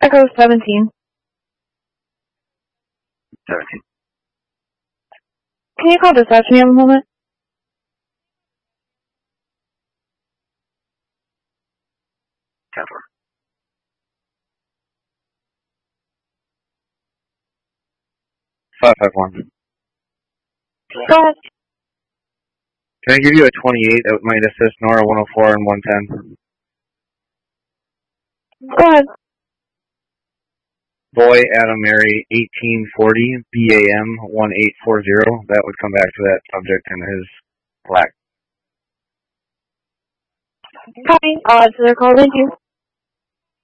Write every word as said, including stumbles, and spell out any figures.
Echo seventeen. seventeen. Can you call dispatch me a moment? ten four. five five one. Go ahead. Can I give you a twenty-eight that might assist Nora one oh four and one ten? Go ahead. Boy, Adam Mary, eighteen forty, B A M one eight four zero. That would come back to that subject and his black. Copy. I'll answer their call. Thank you.